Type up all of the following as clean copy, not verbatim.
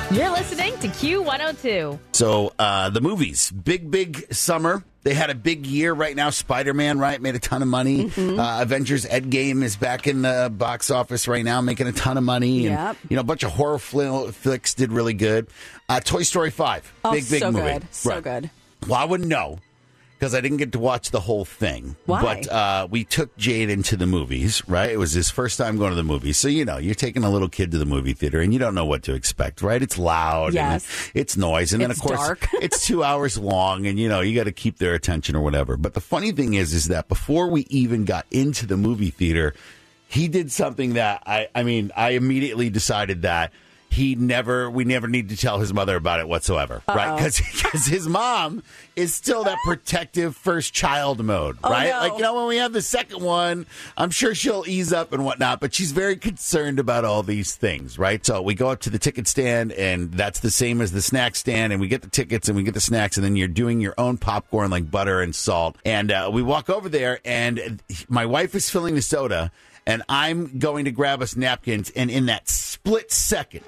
You're listening to Q102. So the movies, big summer. They had a big year right now. Spider-Man, right, made a ton of money. Avengers Endgame is back in the box office right now, making a ton of money. Yep. And, a bunch of horror flicks did really good. Toy Story 5, big so movie. Good. So good. Well, I wouldn't know because I didn't get to watch the whole thing. Why? But we took Jade into the movies, right? It was his first time going to the movies. So, you're taking a little kid to the movie theater and you don't know what to expect, right? It's loud. Yes. And it's noise. And then, of It's course, dark. it's 2 hours long and, you got to keep their attention or whatever. But the funny thing is that before we even got into the movie theater, he did something that I immediately decided that we never need to tell his mother about it whatsoever, right? Because his mom is still that protective first child mode, right? No. Like, when we have the second one, I'm sure she'll ease up and whatnot, but she's very concerned about all these things, right? So we go up to the ticket stand, and that's the same as the snack stand, and we get the tickets and we get the snacks, and then you're doing your own popcorn like butter and salt. And we walk over there, and my wife is filling the soda, and I'm going to grab us napkins, and in that split second,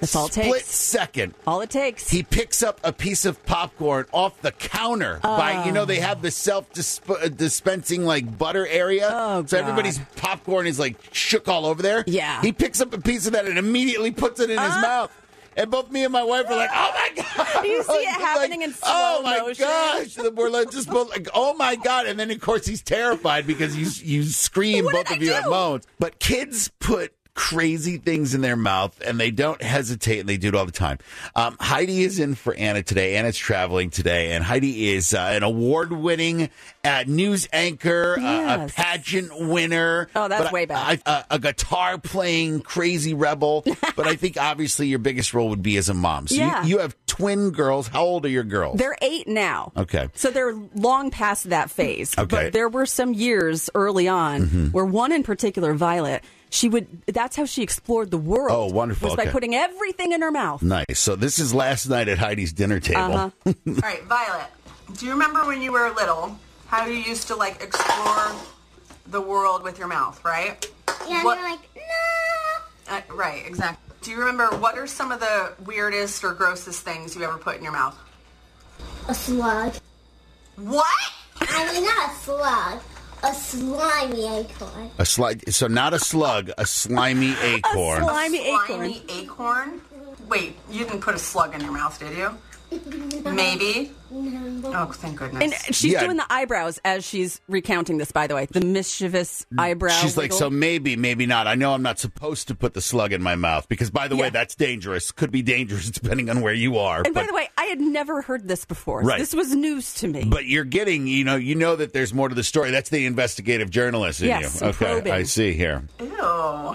all it takes. he picks up a piece of popcorn off the counter by, they have the self-dispensing like butter area. Oh, so God. everybody's popcorn is like shook all over there. Yeah. He picks up a piece of that and immediately puts it in his mouth. And both me and my wife are like, "Oh my god!" You see it happening in slow Oh my motion. gosh! We're like, just both like, "Oh my god!" And then of course he's terrified because you scream, What both did of I you do? at moans. But kids put crazy things in their mouth and they don't hesitate and they do it all the time. Heidi is in for Anna today. Anna's traveling today, and Heidi is an award-winning news anchor, a Yes. pageant winner. Oh, that's way back. A guitar-playing crazy rebel. But I think obviously your biggest role would be as a mom. So Yeah. you have twin girls. How old are your girls? They're 8 now. Okay. So they're long past that phase. Okay. But there were some years early on where one in particular, Violet, that's how she explored the world. Oh, wonderful. Was by Okay. putting everything in her mouth. Nice. So this is last night at Heidi's dinner table. All right, Violet, do you remember when you were little how you used to explore the world with your mouth, right? Yeah, What- and you're like, no. Right, exactly. Do you remember what are some of the weirdest or grossest things you ever put in your mouth? A slug. What? I mean, not a slug. A slimy acorn. A slide. So not a slug, a slimy acorn. Slimy acorn. Slimy acorn? Wait, you didn't put a slug in your mouth, did you? Maybe. Oh, thank goodness. And she's Yeah. doing the eyebrows as she's recounting this, by the way. The mischievous eyebrow. She's like, wiggle. so maybe not. I know I'm not supposed to put the slug in my mouth because, by the way, Yeah. that's dangerous. Could be dangerous depending on where you are. And by the way, I had never heard this before. Right. This was news to me. But you're getting, you know that there's more to the story. That's the investigative journalist in Yes, you. some Okay, probing. I see here. Ew.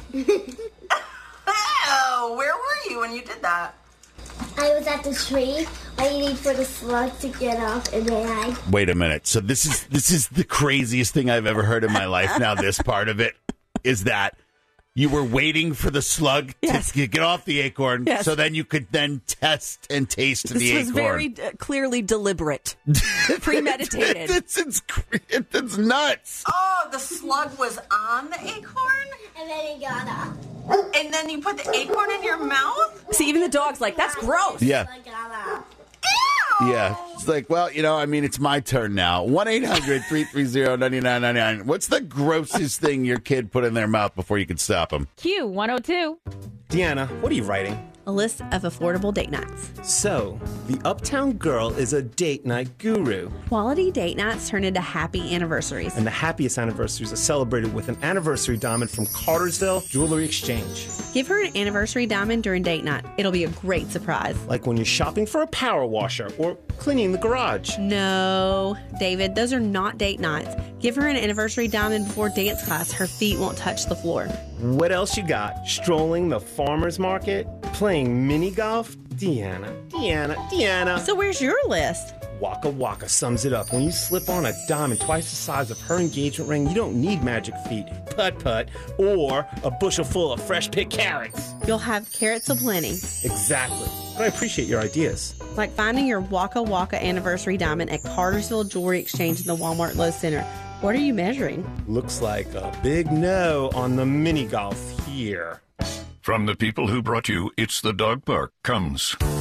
Ew, where were you when you did that? I was at the tree waiting for the slug to get off, and then I... Wait a minute. So this is the craziest thing I've ever heard in my life. Now this part of it is that you were waiting for the slug Yes. to get off the acorn, Yes. so then you could then test and taste the this acorn. was very clearly deliberate, premeditated. It's nuts. Oh, the slug was on the acorn? And then it got off. And then you put the acorn in your mouth? See, even the dog's like, that's gross. Yeah. I got off. Ew! Yeah. It's like, well, it's my turn now. 1-800-330-9999. What's the grossest thing your kid put in their mouth before you could stop them? Q102. Deanna, what are you writing? A list of affordable date nights. So, the Uptown Girl is a date night guru, Quality date nights turn into happy anniversaries. and the happiest anniversaries are celebrated with an anniversary diamond from Cartersville Jewelry Exchange. Give her an anniversary diamond during date night. It'll be a great surprise. Like when you're shopping for a power washer or cleaning the garage. No, David, those are not date nights. Give her an anniversary diamond before dance class. Her feet won't touch the floor. What else you got? Strolling the farmer's market? Playing mini golf? Deanna. So where's your list? Waka Waka sums it up. When you slip on a diamond twice the size of her engagement ring, you don't need magic feet, putt-putt, or a bushel full of fresh picked carrots. You'll have carrots aplenty. Exactly. But I appreciate your ideas. Like finding your Waka Waka anniversary diamond at Cartersville Jewelry Exchange in the Walmart Lowe's Center. What are you measuring? Looks like a big no on the mini golf here. From the people who brought you It's the Dog Park comes